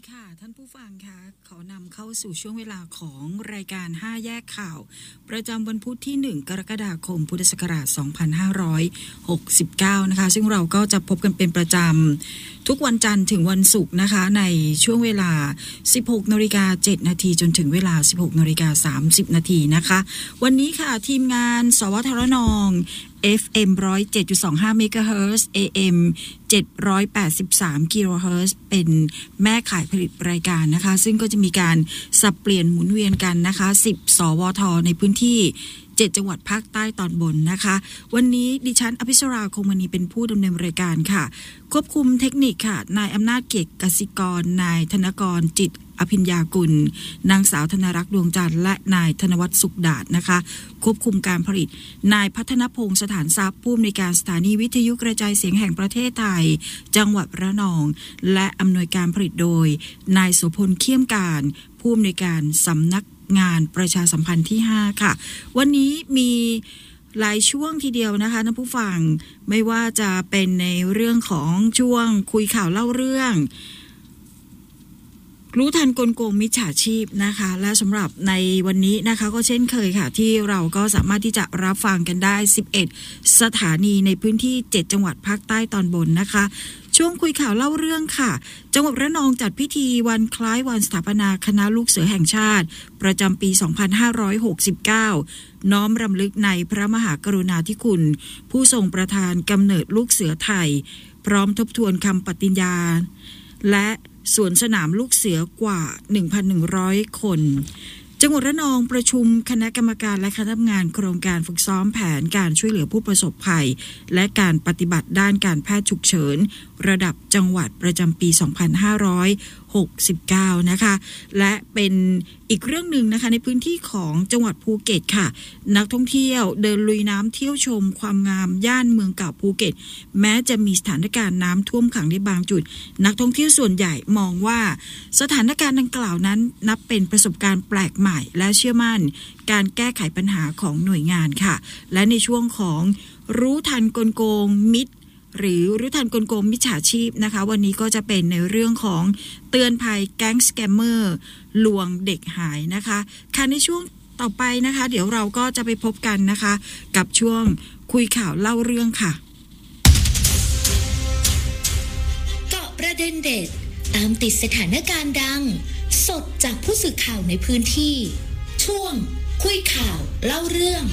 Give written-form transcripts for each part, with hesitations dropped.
ค่ะท่านผู้ฟังคะขอนำเข้าสู่ช่วงเวลาของรายการ5แยกข่าวประจำวันพุธที่1กรกฎาคมพุทธศักราช2569นะคะซึ่งเราก็จะพบกันเป็นประจำทุกวันจันทร์ถึงวันศุกร์นะคะในช่วงเวลา 16:07 นาทีจนถึงเวลา 16:30 นาทีนะคะวันนี้ค่ะทีมงานสวทรนFM 107.25 เมกะเฮิรตซ์ AM 783 กิโลเฮิรตซ์เป็นแม่ข่ายผลิตรายการนะคะซึ่งก็จะมีการสับเปลี่ยนหมุนเวียนกันนะคะ10 สวทในพื้นที่7จังหวัดภาคใต้ตอนบนนะคะวันนี้ดิฉันอภิสราคงมณีเป็นผู้ดำเนินรายการค่ะควบคุมเทคนิคค่ะนายอำนาจเกียรติกสิกรนายธนกรจิตอภิญญากุลนางสาวธนรักษ์ดวงจันทร์และนายธนวัฒน์สุขดาษนะคะควบคุมการผลิตนายพัฒนพงษ์สถานทรัพย์ผู้อำนวยการสถานีวิทยุกระจายเสียงแห่งประเทศไทยจังหวัดระนองและอำนวยการผลิตโดยนายโสพลเขี้ยมการผู้อำนวยการสำนักงานประชาสัมพันธ์ที่5ค่ะวันนี้มีหลายช่วงทีเดียวนะคะท่านผู้ฟังไม่ว่าจะเป็นในเรื่องของช่วงคุยข่าวเล่าเรื่องรู้ทันกลโกงมิจฉาชีพนะคะและสำหรับในวันนี้นะคะก็เช่นเคยค่ะที่เราก็สามารถที่จะรับฟังกันได้11สถานีในพื้นที่7จังหวัดภาคใต้ตอนบนนะคะช่วงคุยข่าวเล่าเรื่องค่ะจังหวัดระนองจัดพิธีวันคล้ายวันสถาปนาคณะลูกเสือแห่งชาติประจำปี 2569 น้อมรำลึกในพระมหากรุณาธิคุณผู้ทรงประทานกำเนิดลูกเสือไทยพร้อมทบทวนคำปฏิญาณและสวนสนามลูกเสือกว่า 1,100 คนจังหวัดระนองประชุมคณะกรรมการและคณะทำงานโครงการฝึกซ้อมแผนการช่วยเหลือผู้ประสบภัยและการปฏิบัติด้านการแพทย์ฉุกเฉินระดับจังหวัดประจำปี 2569 นะคะและเป็นอีกเรื่องหนึ่งนะคะในพื้นที่ของจังหวัดภูเก็ตค่ะนักท่องเที่ยวเดินลุยน้ำเที่ยวชมความงามย่านเมืองเก่าภูเก็ตแม้จะมีสถานการณ์น้ำท่วมขังในบางจุดนักท่องเที่ยวส่วนใหญ่มองว่าสถานการณ์ดังกล่าวนั้นนับเป็นประสบการณ์แปลกใหม่และเชื่อมั่นการแก้ไขปัญหาของหน่วยงานค่ะและในช่วงของรู้ทันกลโกงมิตรหรือรู้ทันกลโกงมิจฉาชีพนะคะวันนี้ก็จะเป็นในเรื่องของเตือนภัยแก๊งสแกมเมอร์ลวงเด็กหายนะคะค่ะในช่วงต่อไปนะคะเดี๋ยวเราก็จะไปพบกันนะคะกับช่วงคุยข่าวเล่าเรื่องค่ะเกาะประเด็นเด็ดตามติดสถานการณ์ดังสดจากผู้สื่อข่าวในพื้นที่ช่วงคุยข่าวเล่าเรื่อง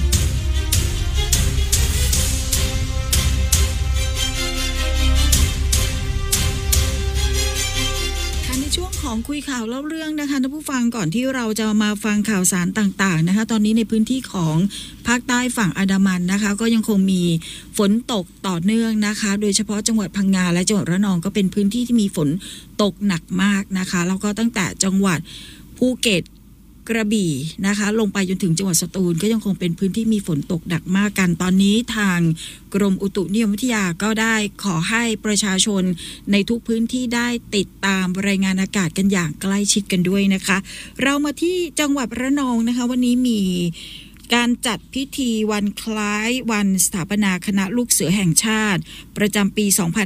ช่วงของคุยข่าวเล่าเรื่องนะคะท่านผู้ฟังก่อนที่เราจะมาฟังข่าวสารต่างๆนะคะตอนนี้ในพื้นที่ของภาคใต้ฝั่งอันดามันนะคะก็ยังคงมีฝนตกต่อเนื่องนะคะโดยเฉพาะจังหวัดพังงาและจังหวัดระนองก็เป็นพื้นที่ที่มีฝนตกหนักมากนะคะแล้วก็ตั้งแต่จังหวัดภูเก็ตกระบี่นะคะลงไปจนถึงจังหวัดสตูลก็ยังคงเป็นพื้นที่มีฝนตกหนักมากกันตอนนี้ทางกรมอุตุนิยมวิทยาก็ได้ขอให้ประชาชนในทุกพื้นที่ได้ติดตามรายงานอากาศกันอย่างใกล้ชิดกันด้วยนะคะเรามาที่จังหวัดระนองนะคะวันนี้มีการจัดพิธีวันคล้ายวันสถาปนาคณะลูกเสือแห่งชาติประจำปี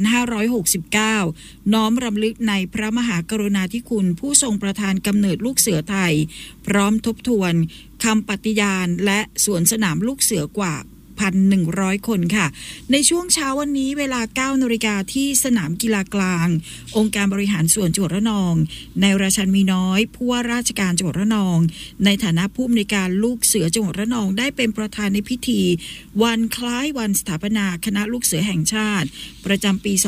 2569 น้อมรำลึกในพระมหากรุณาธิคุณผู้ทรงประทานกำเนิดลูกเสือไทยพร้อมทบทวนคำปฏิญาณและสวนสนามลูกเสือกว่า 1,100 คนค่ะในช่วงเช้าวันนี้เวลา 9 นาฬิกาที่สนามกีฬากลางองค์การบริหารส่วนจังหวัดระนองนายราชันมีน้อยผู้ว่าราชการจังหวัดระนองในฐานะผู้อำนวยการลูกเสือจังหวัดระนองได้เป็นประธานในพิธีวันคล้ายวันสถาปนาคณะลูกเสือแห่งชาติประจำปี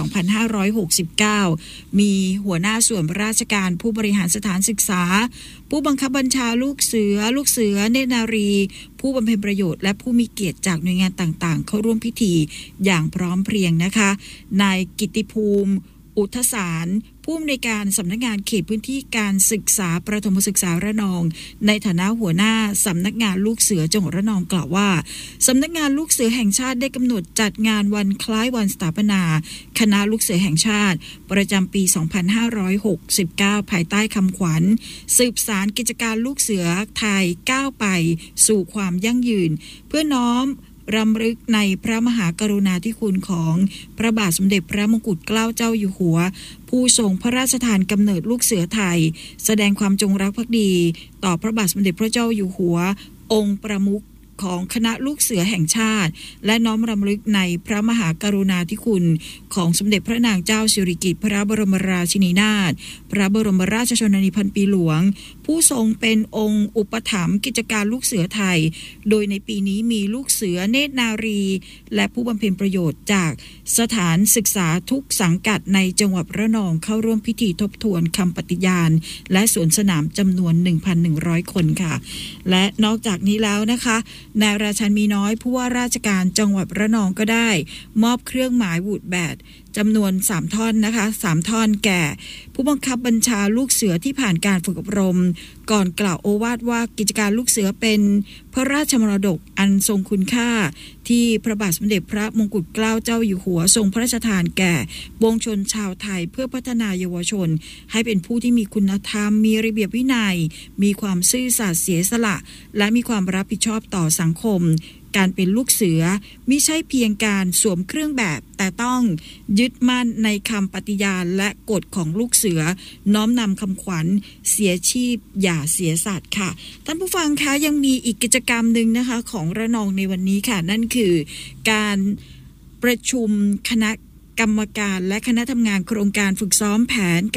2569 มีหัวหน้าส่วนราชการผู้บริหารสถานศึกษาผู้บังคับบัญชาลูกเสือเนตรนารีผู้บำเพ็ญประโยชน์และผู้มีเกียรติจากหน่วยงานต่างๆเข้าร่วมพิธีอย่างพร้อมเพรียงนะคะนายกิตติภูมิอุทสารผู้อำนวยการสำนักงานเขตพื้นที่การศึกษาประถมศึกษาระนองในฐานะหัวหน้าสำนักงานลูกเสือจังหวัดระนองกล่าวว่าสำนักงานลูกเสือแห่งชาติได้กำหนดจัดงานวันคล้ายวันสถาปนาคณะลูกเสือแห่งชาติประจำปี 2569 ภายใต้คำขวัญสืบสานกิจการลูกเสือไทยก้าวไปสู่ความยั่งยืนเพื่อน้อมรำลึกในพระมหากรุณาธิคุณของพระบาทสมเด็จพระมงกุฎเกล้าเจ้าอยู่หัวผู้ทรงพระราชทานกำเนิดลูกเสือไทยแสดงความจงรักภักดีต่อพระบาทสมเด็จพระเจ้าอยู่หัวองค์ประมุขของคณะลูกเสือแห่งชาติและน้อมรำลึกในพระมหากรุณาธิคุณของสมเด็จพระนางเจ้าสิริกิติ์พระบรมราชินีนาถพระบรมราชชนนีพันปีหลวงผู้ทรงเป็นองค์อุปถัมภ์กิจการลูกเสือไทยโดยในปีนี้มีลูกเสือเนตรนารีและผู้บำเพ็ญประโยชน์จากสถานศึกษาทุกสังกัดในจังหวัดระนองเข้าร่วมพิธีทบทวนคำปฏิญาณและสวนสนามจำนวน 1,100 คนค่ะและนอกจากนี้แล้วนะคะนายราชันมีน้อยผู้ว่าราชการจังหวัดระนองก็ได้มอบเครื่องหมายวูดแบดจำนวน3ท่อนนะคะ3ท่อนแก่ผู้บังคับบัญชาลูกเสือที่ผ่านการฝึกอบรมก่อนกล่าวโอวาทว่ากิจการลูกเสือเป็นพระราชมรดกอันทรงคุณค่าที่พระบาทสมเด็จพระมงกุฎเกล้าเจ้าอยู่หัวทรงพระราชทานแก่ปวงชนชาวไทยเพื่อพัฒนาเยาวชนให้เป็นผู้ที่มีคุณธรรมมีระเบียบวินัยมีความซื่อสัตย์เสียสละและมีความรับผิดชอบต่อสังคมการเป็นลูกเสือไม่ใช่เพียงการสวมเครื่องแบบแต่ต้องยึดมั่นในคำปฏิญาณและกฎของลูกเสือน้อมนำคำขวัญเสียชีพอย่าเสียสัตว์ค่ะท่านผู้ฟังคะยังมีอีกกิจกรรมหนึ่งนะคะของระนองในวันนี้ค่ะนั่นคือการประชุมคณะกรรมการและคณะทำงานโครงการฝึกซ้อมแผน